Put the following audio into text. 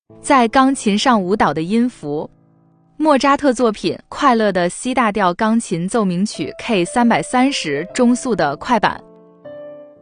在钢琴上舞蹈的音符。莫扎特作品《快乐的 C 大调钢琴奏鸣曲 K330》中速的快板。